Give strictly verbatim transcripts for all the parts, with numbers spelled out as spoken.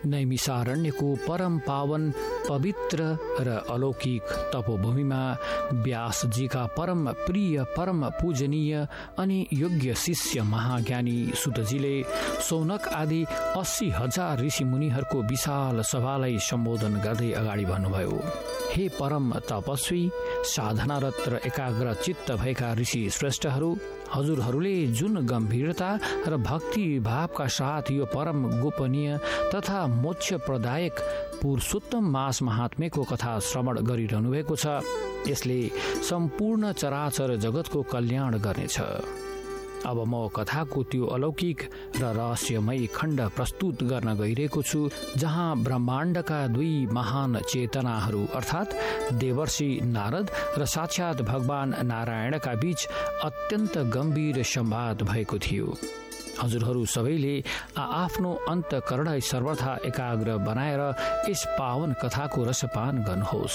नैमिषारण्यको परम पावन पवित्र र अलौकिक तपोभूमिमा व्यासजीका परम प्रिय परम पूजनीय अनि योग्य शिष्य महाज्ञानी सुतजीले सौनक आदि अस्सी हजार ऋषि मुनिहरूको विशाल सभालाई सम्बोधन गर्दै अगाडि भन्नुभयो। हे परम तपस्वी, साधनारत र एकाग्र चित्त भएका ऋषि श्रेष्ठहरू, हजुरहरूले जुन गम्भीरता र भक्ति भावका साथ यो परम गोपनीय तथा मोक्ष प्रदायक पुरुषोत्तम मास महात्म्यको कथा श्रवण गरिरहनु भएको छ, यसले सम्पूर्ण चराचर जगतको कल्याण गर्नेछ। अब म कथाको त्यो अलौकिक र रहस्यमय खण्ड प्रस्तुत गर्न गइरहेको छु, जहाँ ब्रह्माण्डका दुई महान चेतनाहरू अर्थात् देवर्षि नारद र साक्षात भगवान नारायणका बीच अत्यन्त गम्भीर संवाद भएको थियो। हजुरहरू सबैले आफ्नो अन्तःकरण सर्वथा एकाग्र बनाएर यस पावन कथाको रसपान गर्नुहोस्।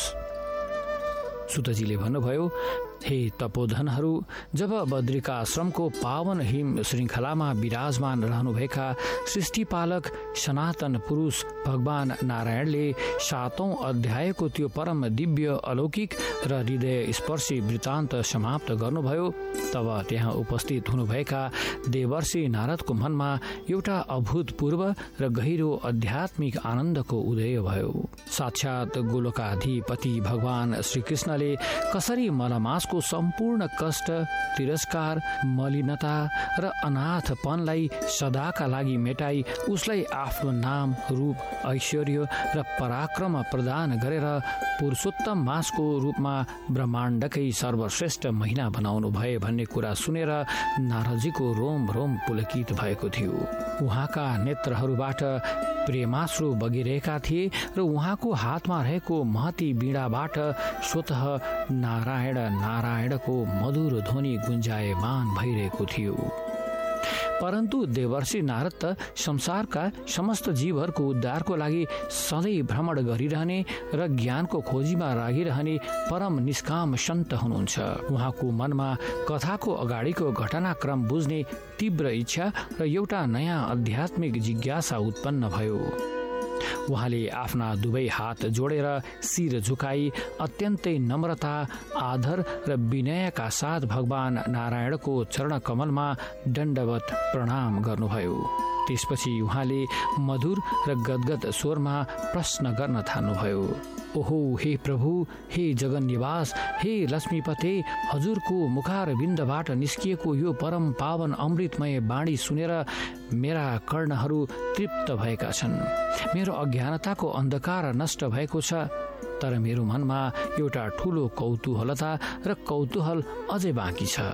सुतजीले भन्नुभयो, हे तपोधनहरू, जब बद्रिकाश्रमको पावन हिम श्रृङ्खलामा विराजमान रहनुभएका सृष्टिपालक सनातन पुरुष भगवान नारायणले सातौं अध्यायको त्यो परम दिव्य अलौकिक र हृदय स्पर्शी वृत्तान्त समाप्त गर्नुभयो, तब त्यहाँ उपस्थित हुनुभएका देवर्षि नारदको मनमा एउटा अभूतपूर्व र गहिरो आध्यात्मिक आनन्दको उदय भयो। साक्षात गोलोकाधिपति भगवान श्रीकृष्णले कसरी मलमासको सम्पूर्ण कष्ट, तिरस्कार, मलिनता र अनाथपनलाई सदाका लागि मेटाई उसलाई आफ्नो नाम, रूप, ऐश्वर्य र पराक्रम प्रदान गरेर पुरुषोत्तम मासको रूपमा ब्रह्माण्डकै सर्वश्रेष्ठ महिना बनाउनु भए भन्ने कुरा सुनेर नारदजीको रोम रोम पुलकित भएको थियो। उहाँका नेत्रहरूबाट प्रेमाश्रु बगिरहेका थिए र उहाँको हातमा रहेको महती बीडाबाट स्वतः नारायण नारायणको मधुर ध्वनि गुन्जायमान भइरहेको थियो। परन्तु देवर्षि नारद त संसारका समस्त जीवहरूको उद्धारको लागि सधैँ भ्रमण गरिरहने र ज्ञानको खोजीमा लागिरहने परम निष्काम सन्त हुनुहुन्छ। उहाँको मनमा कथाको अगाडिको घटनाक्रम बुझ्ने तीव्र इच्छा र एउटा नयाँ आध्यात्मिक जिज्ञासा उत्पन्न भयो। उहाँले आफ्ना दुवै हात जोडेर शिर झुकाई अत्यन्तै नम्रता, आदर र विनयका साथ भगवान नारायणको चरण कमलमा दण्डवत प्रणाम गर्नुभयो। त्यसपछि उहाँले मधुर र गदगद स्वरमा प्रश्न गर्न थाल्नुभयो, ओहो हे प्रभु, हे जगन्निवास, हे लक्ष्मीपते, हजुरको मुखारविन्दबाट निस्किएको यो परम पावन अमृतमय वाणी सुनेर मेरा कर्णहरू तृप्त भएका छन्। मेरो अज्ञानताको अन्धकार नष्ट भएको छ, तर मेरो मनमा एउटा ठूलो कौतूहलता र कौतूहल अझै बाँकी छ।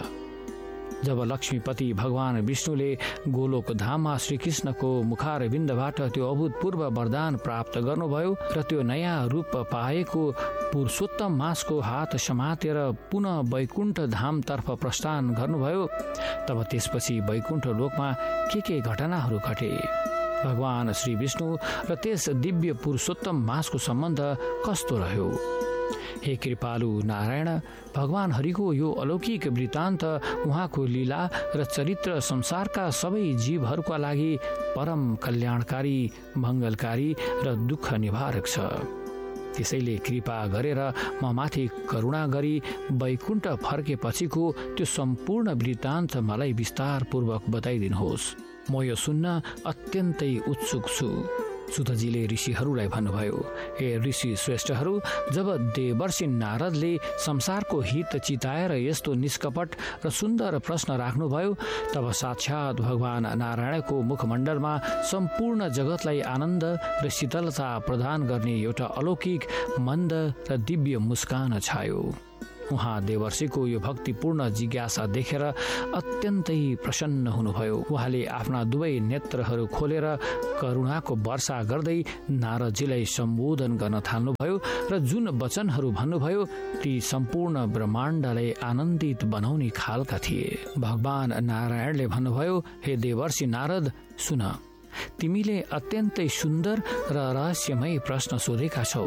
जब लक्ष्मीपति भगवान विष्णुले गोलोक धाममा श्रीकृष्णको मुखारविन्दबाट त्यो अभूतपूर्व वरदान प्राप्त गर्नुभयो र त्यो नयाँ रूप पाएको पुरुषोत्तम मासको हात समातेर पुनः वैकुण्ठ धामतर्फ प्रस्थान गर्नुभयो, तब त्यसपछि वैकुण्ठ लोकमा के के घटनाहरू घटे, भगवान श्री विष्णु र त्यस दिव्य पुरुषोत्तम मासको सम्बन्ध कस्तो रह्यो। हे कृपालु नारायण, भगवान हरिको यो अलौकिक वृत्तान्त, उहाँको लीला र चरित्र संसारका सबै जीवहरूका लागि परम कल्याणकारी, मङ्गलकारी र दुःख निवारक छ। त्यसैले कृपा गरेर म माथि करुणा गरी वैकुण्ठ फर्केपछिको त्यो सम्पूर्ण वृत्तान्त मलाई विस्तारपूर्वक बताइदिनुहोस्। म यो सुन्न अत्यन्तै उत्सुक छु। सुतजीले ऋषिहरूलाई भन्नुभयो, हे ऋषि श्रेष्ठहरू, जब देवर्षि नारदले संसारको हित चिताएर यस्तो निष्कपट र सुन्दर प्रश्न राख्नुभयो, तब साक्षात भगवान नारायणको मुखमण्डलमा सम्पूर्ण जगतलाई आनन्द र शीतलता प्रदान गर्ने एउटा अलौकिक, मन्द र दिव्य मुस्कान छायो। उहाँ देवर्षिको यो भक्तिपूर्ण जिज्ञासा देखेर अत्यन्तै प्रसन्न हुनुभयो। उहाँले आफ्ना दुवै नेत्रहरू खोलेर करुणाको वर्षा गर्दै नारदजीलाई सम्बोधन गर्न थाल्नुभयो र जुन वचनहरू भन्नुभयो ती सम्पूर्ण ब्रह्माण्डलाई आनन्दित बनाउने खालका थिए। भगवान नारायणले भन्नुभयो, हे देवर्षि नारद, सुन, तिमीले अत्यन्तै सुन्दर र रहस्यमय प्रश्न सोधेका छौ।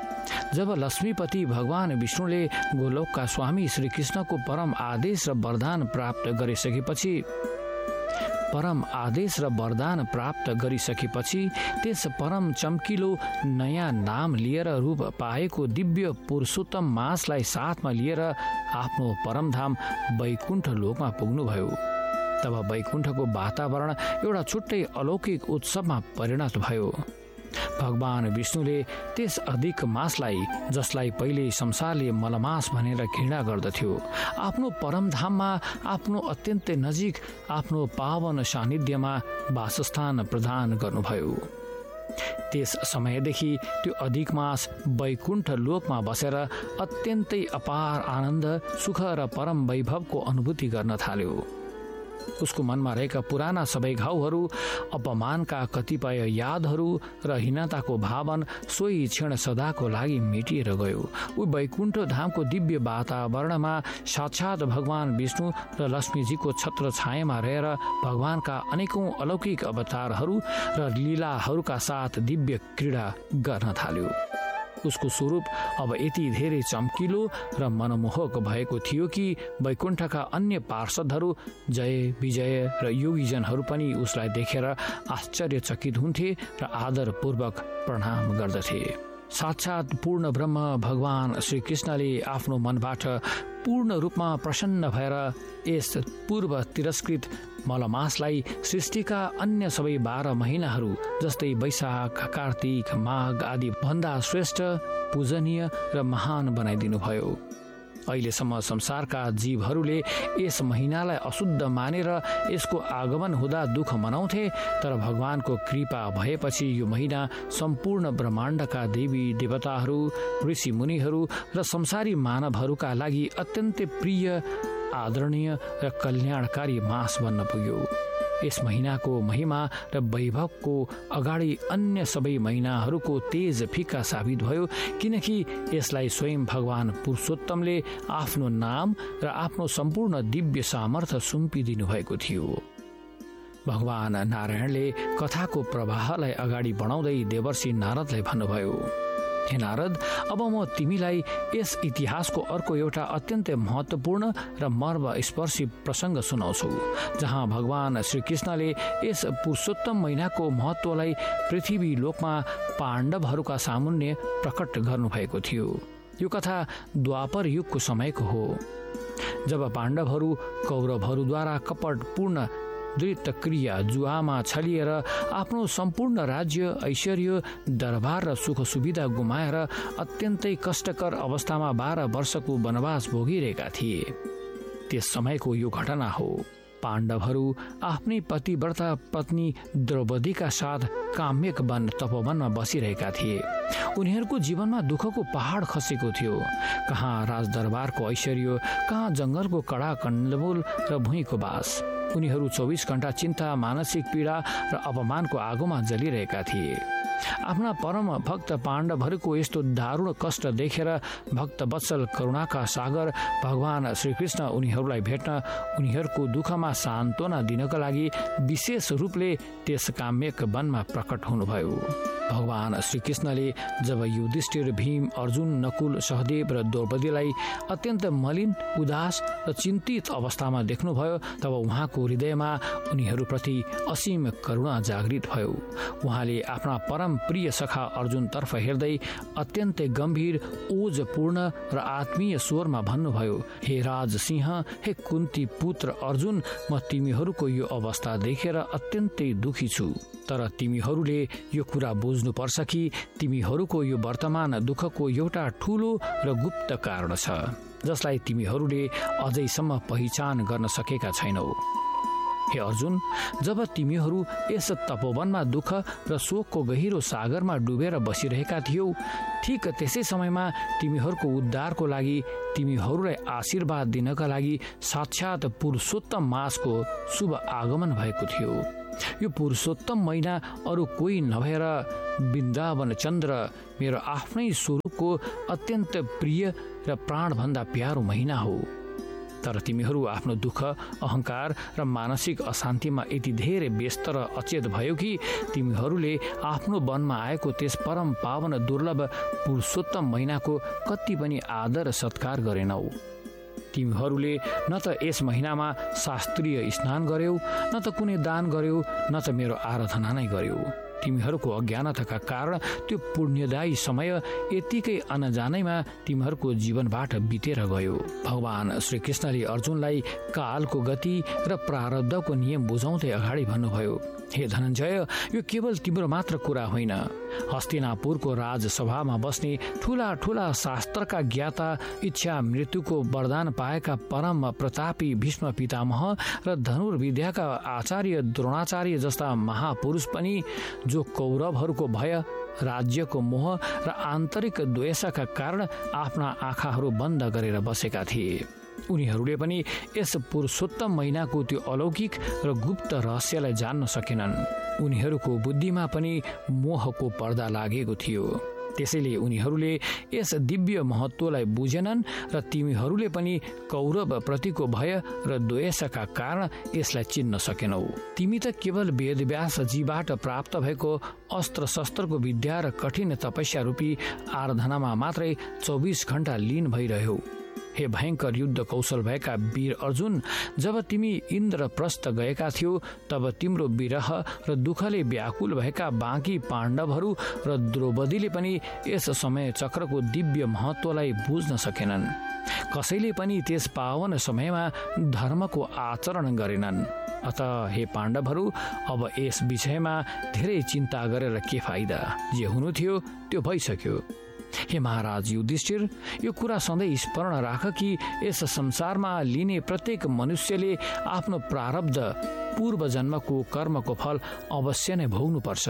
जब लक्ष्मीपति भगवान विष्णुले गोलोकका स्वामी श्री कृष्णको परम आदेश र वरदान प्राप्त गरिसकेपछि परम आदेश र वरदान प्राप्त गरिसकेपछि त्यस परम चम्किलो नयाँ नाम लिएर रूप पाएको दिव्य पुरुषोत्तम मासलाई साथमा लिएर आफ्नो परमधाम वैकुण्ठ लोकमा पुग्नुभयो। तब वैकुण्ठको वातावरण एउटा छुट्टै अलौकिक उत्सवमा परिणत भयो। भगवान विष्णुले त्यस अधिक मासलाई, जसलाई पहिले संसारले मलमास भनेर घृणा गर्दथ्यो, आफ्नो परमधाममा आफ्नो अत्यन्तै नजिक आफ्नो पावन सान्निध्यमा वासस्थान प्रदान गर्नुभयो। त्यस समयदेखि त्यो अधिक मास वैकुण्ठ लोकमा बसेर अत्यन्तै अपार आनन्द, सुख र परम वैभवको अनुभूति गर्न थाल्यो। उसको मनमा रहेका पुराना सबै घाउहरू, अपमानका कतिपय यादहरू र हीनताको भावन सोही क्षण सदाको लागि मेटिएर गयो। ऊ वैकुण्ठ धामको दिव्य वातावरणमा साक्षात भगवान विष्णु र लक्ष्मीजीको छत्र छायामा रहेर भगवानका अनेकौं अलौकिक अवतारहरू र लीलाहरूका साथ दिव्य क्रीडा गर्न थाल्यो। उसको स्वरूप अब यति धेरै चम्किलो र मनमोहक भएको थियो कि वैकुण्ठका अन्य पार्षदहरू, जय विजय र योगीजनहरू पनि उसलाई देखेर आश्चर्यचकित हुन्थे र आदरपूर्वक प्रणाम गर्दथे। साक्षात पूर्ण ब्रह्म भगवान श्रीकृष्णले आफ्नो मनबाट पूर्ण रूपमा प्रसन्न भएर यस पूर्व तिरस्कृत मलमासलाई सृष्टिका अन्य सबै बाह्र महिनाहरू जस्तै वैशाख, कार्तिक, माघ आदि भन्दा श्रेष्ठ, पूजनीय र महान बनाइदिनुभयो। अहिलेसम्म संसारका जीवहरूले यस महिनालाई अशुद्ध मानेर यसको आगमन हुँदा दुःख मनाउँथे, तर भगवानको कृपा भएपछि यो महिना सम्पूर्ण ब्रह्माण्डका देवी देवताहरू, ऋषि मुनिहरू र संसारी मानवहरूका लागि अत्यन्तै प्रिय, आदरणीय र कल्याणकारी मास बन्न पुग्यो। यस महिनाको महिमा र वैभवको अगाडि अन्य सबै महिनाहरूको तेज फिक्का साबित भयो, किनकि यसलाई स्वयं भगवान पुरुषोत्तमले आफ्नो नाम र आफ्नो सम्पूर्ण दिव्य सामर्थ्य सुम्पिदिनु भएको थियो। भगवान नारायणले कथाको प्रवाहलाई अगाडि बढाउँदै देवर्षि नारदलाई भन्नुभयो, हे नारद, अब म तिमीलाई यस इतिहासको अर्को एउटा अत्यन्तै महत्त्वपूर्ण र मर्मस्पर्शी प्रसङ्ग सुनाउँछु, जहाँ भगवान श्रीकृष्णले यस पुरुषोत्तम महिनाको महत्त्वलाई पृथ्वी लोकमा पाण्डवहरूका सामुन्ने प्रकट गर्नुभएको थियो। यो कथा द्वापर युगको समयको हो, जब पाण्डवहरू कौरवहरूद्वारा कपटपूर्ण द्वैत क्रिया जुवामा छलिएर आफ्नो सम्पूर्ण राज्य, ऐश्वर्य, दरबार र सुख सुविधा गुमाएर अत्यन्तै कष्टकर अवस्थामा बाह्र वर्षको वनवास भोगिरहेका थिए। त्यस समयको यो घटना हो। पाण्डवहरू आफ्नै पतिव्रता पत्नी द्रौपदीका साथ काम्यक वन तपोवनमा बसिरहेका थिए। उनीहरूको जीवनमा दुःखको पहाड खसेको थियो। कहाँ राजदरबारको ऐश्वर्य, कहाँ जङ्गलको कडा कन्दमूल र भुइँको बास। उनीहरू चौबिस घण्टा चिन्ता, मानसिक पीडा र अपमानको आगोमा जलिरहेका थिए। आफ्ना परम भक्त पाण्डवहरूको यस्तो दारुण कष्ट देखेर भक्त वत्सल करुणाका सागर भगवान श्रीकृष्ण उनीहरूलाई भेट्न, उनीहरूको दुःखमा सान्त्वना दिनका लागि विशेष रूपले त्यस काम्यक वनमा प्रकट हुनुभयो। भगवान श्रीकृष्णले जब युधिष्ठिर, भीम, अर्जुन, नकुल, सहदेव र द्रौपदीलाई अत्यन्त मलिन, उदास र चिन्तित अवस्थामा देख्नुभयो, तब उहाँको हृदयमा उनीहरूप्रति असीम करुणा जागृत भयो। उहाँले आफ्ना परम प्रिय सखा अर्जुनतर्फ हेर्दै अत्यन्तै गम्भीर, ओजपूर्ण र आत्मीय स्वरमा भन्नुभयो, हे राज सिंह, हे कुन्ती पुत्र अर्जुन, म तिमीहरूको यो अवस्था देखेर अत्यन्तै दुखी छु। तर तिमीहरूले यो कुरा बुझ्नुपर्छ कि तिमीहरूको यो वर्तमान दुःखको एउटा ठूलो र गुप्त कारण छ, जसलाई तिमीहरूले अझैसम्म पहिचान गर्न सकेका छैनौ। हे अर्जुन, जब तिमीहरू यस तपोवनमा दुःख र शोकको गहिरो सागरमा डुबेर बसिरहेका थियौ, ठिक त्यसै समयमा तिमीहरूको उद्धारको लागि, तिमीहरूलाई आशीर्वाद दिनका लागि साक्षात पुरुषोत्तम मासको शुभ आगमन भएको थियो। यो पुरुषोत्तम महिना अरू कोही नभएर वृन्दावन चन्द्र, मेरो आफ्नै स्वरूपको अत्यन्त प्रिय र प्राणभन्दा प्यारो महिना हो। तर तिमीहरू आफ्नो दुःख, अहंकार र मानसिक अशान्तिमा यति धेरै व्यस्त र अचेत भयो कि तिमीहरूले आफ्नो वनमा आएको त्यस परम पावन दुर्लभ पुरुषोत्तम महिनाको कति पनि आदर सत्कार गरेनौ। तिमीहरूले न त यस महिनामा शास्त्रीय स्नान गर्यौ, न त कुनै दान गर्यौ, न त मेरो आराधना नै गर्यौ। तिमीहरूको अज्ञानताका कारण त्यो पुण्यदायी समय यतिकै अनजानैमा तिमीहरूको जीवनबाट बितेर गयो। भगवान श्रीकृष्णले अर्जुनलाई कालको गति र प्रारब्धको नियम बुझाउँदै अगाडि भन्नुभयो, हे धनञ्जय, यो केवल तिम्रो मात्र कुरा होइन। हस्तिनापुरको राजसभामा बस्ने ठुला ठुला शास्त्रका ज्ञाता, इच्छा मृत्युको वरदान पाएका परम प्रतापी भीष्म पितामह र धनुर्विद्याका आचार्य द्रोणाचार्य जस्ता महापुरुष पनि जो कौरवहरूको भय, राज्यको मोह र आन्तरिक द्वेषका कारण आफ्ना आँखाहरू बन्द गरेर बसेका थिए, उनीहरूले पनि यस पुरुषोत्तम महिनाको त्यो अलौकिक र गुप्त रहस्यलाई जान्न सकेनन्। उनीहरूको बुद्धिमा पनि मोहको पर्दा लागेको थियो, त्यसैले उनीहरूले यस दिव्य महत्त्वलाई बुझेनन् र तिमीहरूले पनि कौरव प्रतिको भय र द्वेषका कारण यसलाई चिन्न सकेनौ। तिमी त केवल वेदव्यासजीबाट प्राप्त भएको अस्त्र शस्त्रको विद्या र कठिन तपस्या रूपी आराधनामा मात्रै चौबिस घण्टा लीन भइरह्यौ। हे भयंकर युद्ध कौशल भएका वीर अर्जुन, जब तिमी इन्द्रप्रस्थ गएका थियौ तब तिम्रो विरह र दुःखले व्याकुल भएका बाँकी पाण्डवहरू र द्रौपदीले पनि यस समय चक्रको दिव्य महत्त्वलाई बुझ्न सकेनन्। कसैले पनि त्यस पावन समयमा धर्मको आचरण गरेनन्। अत हे पाण्डवहरू, अब यस विषयमा धेरै चिन्ता गरेर के फाइदा? जे हुनु थियो त्यो भइसक्यो। हे महाराज युधिष्ठिर, यो कुरा सधैँ स्मरण राख कि यस संसारमा लिने प्रत्येक मनुष्यले आफ्नो प्रारब्ध पूर्व जन्मको कर्मको फल अवश्य नै भोग्नुपर्छ।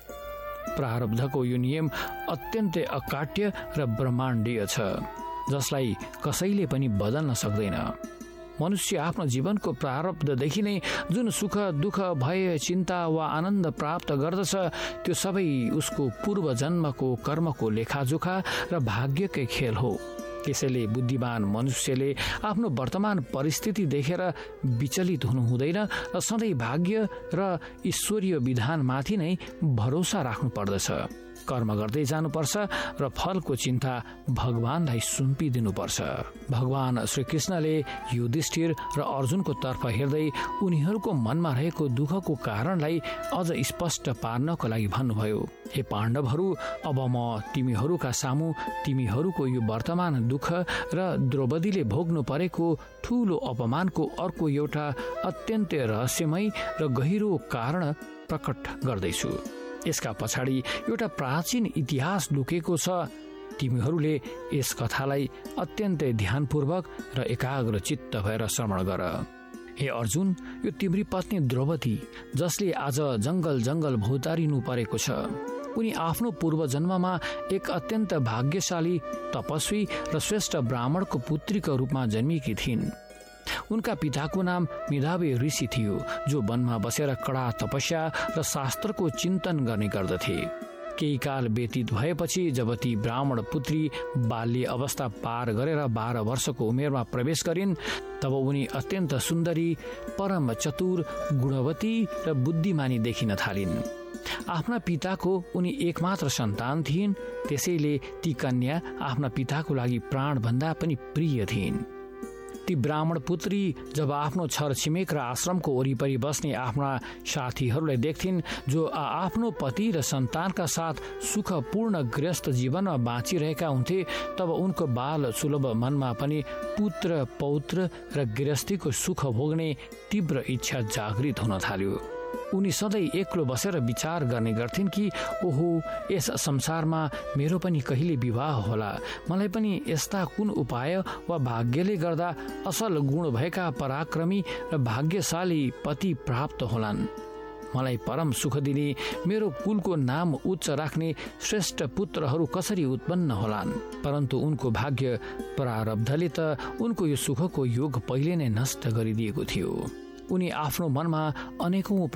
प्रारब्धको यो नियम अत्यन्तै अकाट्य र ब्रह्माण्डीय छ, जसलाई कसैले पनि बदल्न सक्दैन। मनुष्य आफ्नो जीवनको प्रारब्धदेखि नै जुन सुख, दुःख, भय, चिन्ता वा आनन्द प्राप्त गर्दछ, त्यो सबै उसको पूर्व जन्मको कर्मको लेखाजोखा र भाग्यकै खेल हो। त्यसैले बुद्धिमान मनुष्यले आफ्नो वर्तमान परिस्थिति देखेर विचलित हुनु हुँदैन र सधैँ भाग्य र ईश्वरीय विधानमाथि नै भरोसा राख्नु पर्दछ। कर्म गर्दै जानुपर्छ र फलको चिन्ता भगवानलाई सुम्पिदिनुपर्छ। भगवान श्रीकृष्णले युधिष्ठिर र अर्जुनको तर्फ हेर्दै उनीहरूको मनमा रहेको दुःखको कारणलाई अझ स्पष्ट पार्नको लागि भन्नुभयो, हे पाण्डवहरू, अब म तिमीहरूका सामु तिमीहरूको यो वर्तमान दुःख र द्रौपदीले भोग्नु परेको ठूलो अपमानको अर्को एउटा अत्यन्तै रहस्यमय र गहिरो कारण प्रकट गर्दैछु। यसका पछाडि एउटा प्राचीन इतिहास लुकेको छ। तिमीहरूले यस कथालाई अत्यन्तै ध्यानपूर्वक र एकाग्र चित्त भएर श्रवण गर। हे अर्जुन, यो तिम्री पत्नी द्रौपदी, जसले आज जंगल जंगल भौतारिनु परेको छ, उनी आफ्नो पूर्व जन्ममा एक अत्यन्त भाग्यशाली, तपस्वी र श्रेष्ठ ब्राह्मणको पुत्रीको रूपमा जन्मिएकी थिइन्। उनका पिताको नाम मेधावी ऋषि थियो, जो वनमा बसेर कडा तपस्या र शास्त्रको चिन्तन गर्ने गर्दथे। केही काल व्यतीत भएपछि जब ती ब्राह्मण पुत्री बाल्य अवस्था पार गरेर बाह्र वर्षको उमेरमा प्रवेश गरिन्, तब उनी अत्यन्त सुन्दरी, परम चतुर, गुणवती र बुद्धिमानी देखिन थालिन्। आफ्ना पिताको उनी एकमात्र सन्तान थिइन्, त्यसैले ती कन्या आफ्ना पिताको लागि प्राण भन्दा पनि प्रिय थिइन्। ती ब्राह्मण पुत्री जब आफ्नो छर छिमेक र आश्रमको वरिपरि बस्ने आफ्ना साथीहरूलाई देख्थिन्, जो आफ्नो पति र सन्तानका साथ सुखपूर्ण गृहस्थ जीवनमा बाँचिरहेका हुन्थे, तब उनको बाल सुलभ मनमा पनि पुत्र, पौत्र र गृहस्थीको सुख भोग्ने तीव्र इच्छा जागृत हुन थाल्यो। उनी सधैँ एक्लो बसेर विचार गर्ने गर्थिन् कि ओहो, यस संसारमा मेरो पनि कहिले विवाह होला, मलाई पनि यस्ता कुन उपाय वा भाग्यले गर्दा असल गुण भएका पराक्रमी र भाग्यशाली पति प्राप्त होलान्। मलाई परम सुख दिने, मेरो कुलको नाम उच्च राख्ने श्रेष्ठ पुत्रहरू कसरी उत्पन्न होलान्। परन्तु उनको भाग्य प्रारब्धले त उनको यो सुखको योग पहिले नै नष्ट गरिदिएको थियो। उनी आफ्नो मनमा अनेकौं